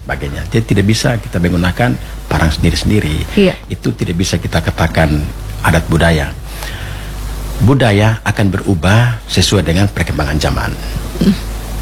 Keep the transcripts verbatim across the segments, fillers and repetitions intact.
sebagainya. Jadi tidak bisa kita menggunakan barang sendiri-sendiri. Iya. Itu tidak bisa kita katakan adat budaya. Budaya akan berubah sesuai dengan perkembangan zaman. Mm.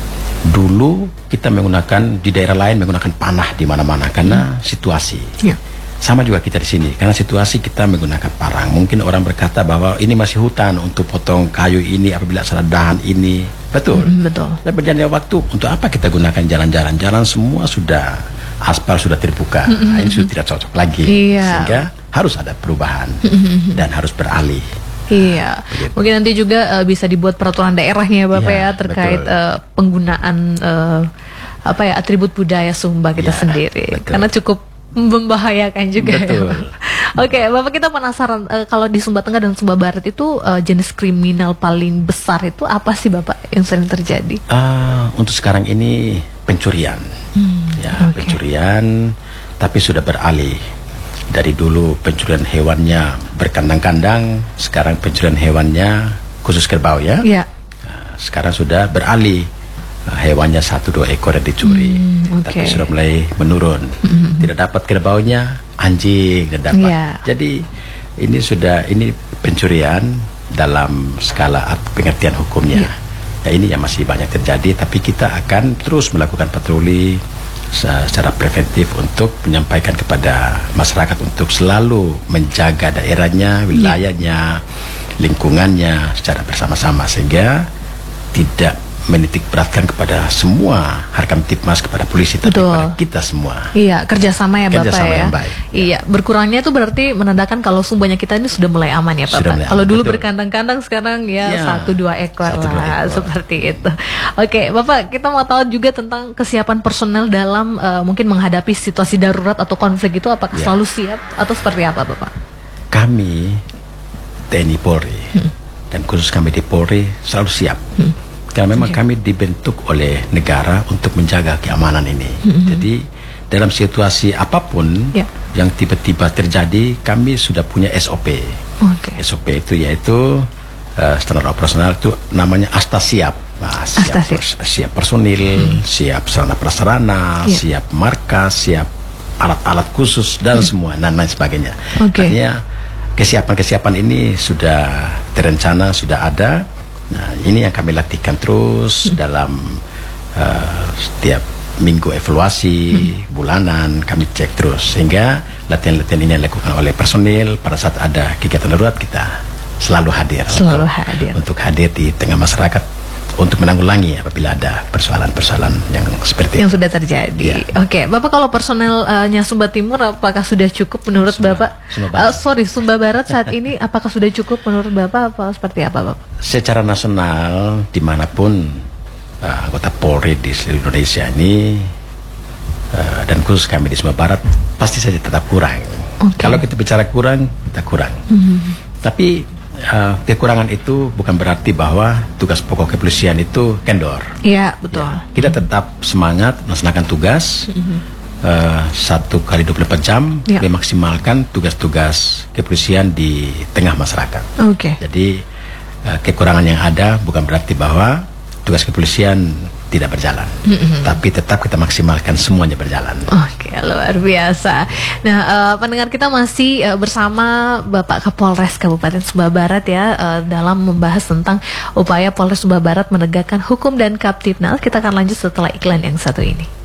Dulu kita menggunakan, di daerah lain menggunakan panah di mana-mana karena situasi. Yeah. Sama juga kita di sini, karena situasi kita menggunakan parang. Mungkin orang berkata bahwa ini masih hutan untuk potong kayu ini apabila salah dahan ini. Betul. Mm, betul. Dan berjalannya waktu, untuk apa kita gunakan jalan-jalan? Jalan semua sudah, aspal sudah terbuka. Mm-hmm. Nah, ini sudah tidak cocok lagi. Yeah. Sehingga harus ada perubahan mm-hmm. dan harus beralih. Iya, begitu. Mungkin nanti juga uh, bisa dibuat peraturan daerahnya Bapak ya, ya terkait uh, penggunaan uh, apa ya atribut budaya Sumba kita ya, sendiri, betul. Karena cukup membahayakan juga. Betul. Ya, Oke, Bapak, kita penasaran uh, kalau di Sumba Tengah dan Sumba Barat itu uh, jenis kriminal paling besar itu apa sih Bapak yang sering terjadi? Uh, untuk sekarang ini pencurian, hmm, ya okay. pencurian, tapi sudah beralih. Dari dulu pencurian hewannya berkandang-kandang, sekarang pencurian hewannya khusus kerbau ya. Ya. Nah, sekarang sudah beralih, nah, hewannya satu dua ekor yang dicuri, hmm, okay. tapi sudah mulai menurun. Mm-hmm. Tidak dapat kerbaunya, anjing tidak dapat. Ya. Jadi ini sudah ini pencurian dalam skala pengertian hukumnya. Ya. Nah, ini yang masih banyak terjadi, tapi kita akan terus melakukan patroli secara preventif untuk menyampaikan kepada masyarakat untuk selalu menjaga daerahnya, wilayahnya, lingkungannya secara bersama-sama sehingga tidak menitik beratkan kepada semua Harkamtibmas, kepada polisi, tapi Betul. kepada kita semua. Iya, kerjasama ya Bapak kerjasama ya. Yang baik. Iya, berkurangnya itu berarti menandakan kalau Sumbanya kita ini sudah mulai aman ya Bapak. Kalau dulu berkandang-kandang, sekarang ya, ya satu dua ekor satu, lah, dua ekor. Seperti itu. Oke, Bapak, kita mau tahu juga tentang kesiapan personel dalam uh, mungkin menghadapi situasi darurat atau konflik itu, apakah ya. selalu siap atau seperti apa Bapak? Kami T N I Polri hmm. dan khusus kami di Polri selalu siap. Hmm. Karena memang okay. kami dibentuk oleh negara untuk menjaga keamanan ini. Mm-hmm. Jadi dalam situasi apapun yeah. yang tiba-tiba terjadi, kami sudah punya S O P. Okay. S O P itu yaitu uh, standar operasional itu namanya Asta Siap. Nah, siap, pers- siap personil, mm-hmm. siap sarana prasarana, yeah. siap markas, siap alat-alat khusus dan mm-hmm. semua dan lain sebagainya. Okay. Artinya kesiapan-kesiapan ini sudah terencana, sudah ada. Nah, ini yang kami latihkan terus hmm. dalam uh, setiap minggu evaluasi hmm. bulanan kami cek terus sehingga latihan-latihan ini dilakukan oleh personil pada saat ada kegiatan darurat kita selalu hadir selalu untuk, hadir untuk hadir di tengah masyarakat untuk menanggulangi apabila ada persoalan-persoalan yang seperti yang itu. Sudah terjadi. Ya. Oke, Bapak, kalau personelnya Sumba Timur apakah sudah cukup menurut Sumba, Bapak? Sumba uh, sorry, Sumba Barat saat ini apakah sudah cukup menurut Bapak apa seperti apa Bapak? Secara nasional dimanapun uh, anggota Polri di seluruh Indonesia ini uh, dan khusus kami di Sumba Barat pasti saja tetap kurang. Okay. Kalau kita bicara kurang, kita kurang. Mm-hmm. Tapi Uh, kekurangan itu bukan berarti bahwa tugas pokok kepolisian itu kendor. Iya, betul. Ya, kita tetap semangat melaksanakan tugas mm-hmm. uh, satu kali dua puluh empat jam ya. Memaksimalkan tugas-tugas kepolisian di tengah masyarakat. Oke. Okay. Jadi uh, kekurangan yang ada bukan berarti bahwa tugas kepolisian tidak berjalan, mm-hmm. tapi tetap kita maksimalkan semuanya berjalan. Oke, luar biasa. Nah, uh, pendengar kita masih uh, bersama Bapak Kapolres Kabupaten Sumba Barat ya uh, dalam membahas tentang upaya Polres Sumba Barat menegakkan hukum dan Kamtibmas. Kita akan lanjut setelah iklan yang satu ini.